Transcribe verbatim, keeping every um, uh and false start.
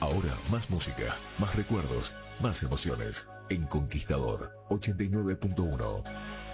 Ahora más música, más recuerdos, más emociones. En Conquistador ochenta y nueve punto uno.